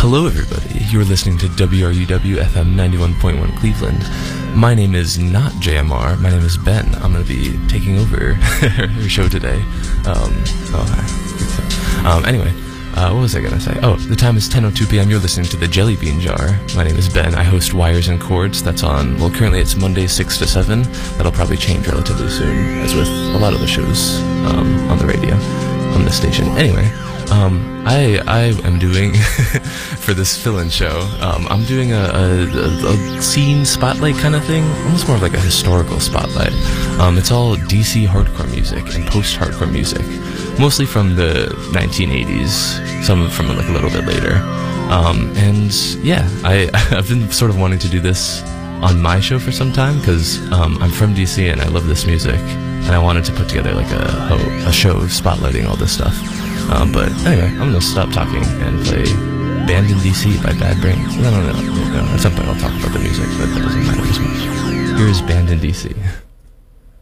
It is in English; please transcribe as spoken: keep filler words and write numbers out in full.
Hello, everybody. You're listening to W R U W F M ninety-one point one Cleveland. My name is not J M R. My name is Ben. I'm going to be taking over your show today. Um, oh, hi. Um, anyway, uh, what was I going to say? Oh, the time is ten oh two p.m. You're listening to the Jelly Bean Jar. My name is Ben. I host Wires and Chords. That's on, well, currently it's Monday six to seven. That'll probably change relatively soon, as with a lot of the shows um, on the radio, on this station. Anyway, um, I I am doing, for this fill-in show, um, I'm doing a, a, a, a scene spotlight kind of thing, almost more of like a historical spotlight. Um, it's all D C hardcore music and post-hardcore music, mostly from the nineteen eighties, some from like a little bit later. Um, and yeah, I, I've been sort of wanting to do this on my show for some time, because um, I'm from D C and I love this music, and I wanted to put together like a, a show spotlighting all this stuff. Um, but anyway, I'm going to stop talking and play Band in D C by Bad Brains. No, no, no, no, at some point I'll talk about the music, but that doesn't matter as much. Here's Band in D C.